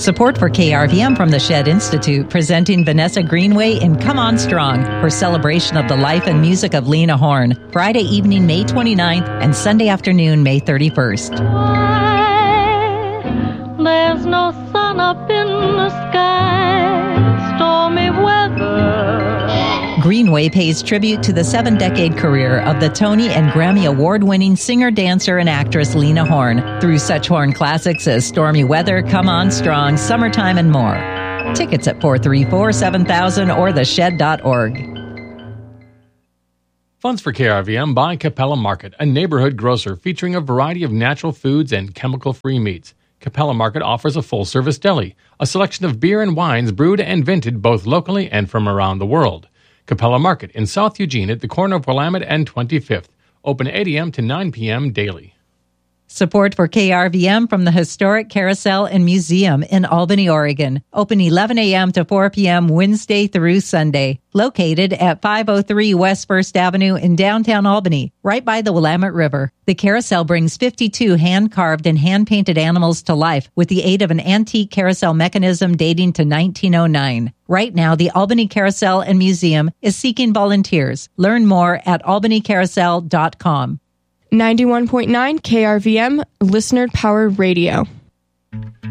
Support for KRVM from the Shed Institute, presenting Vanessa Greenway in Come On Strong for celebration of the life and music of Lena Horne. Friday evening, May 29th and Sunday afternoon, May 31st. There's no sun up in the sky, stormy weather. Greenway pays tribute to the 7-decade career of the Tony and Grammy Award-winning singer, dancer, and actress Lena Horne through such Horne classics as Stormy Weather, Come On Strong, Summertime, and more. Tickets at 434-7000 or theshed.org. Funds for KRVM by Capella Market, a neighborhood grocer featuring a variety of natural foods and chemical-free meats. Capella Market offers a full-service deli, a selection of beer and wines brewed and vented both locally and from around the world. Capella Market in South Eugene at the corner of Willamette and 25th. Open 8 a.m. to 9 p.m. daily. Support for KRVM from the Historic Carousel and Museum in Albany, Oregon. Open 11 a.m. to 4 p.m. Wednesday through Sunday. Located at 503 West 1st Avenue in downtown Albany, right by the Willamette River. The carousel brings 52 hand-carved and hand-painted animals to life with the aid of an antique carousel mechanism dating to 1909. Right now, the Albany Carousel and Museum is seeking volunteers. Learn more at albanycarousel.com. 91.9 KRVM, listener-powered radio.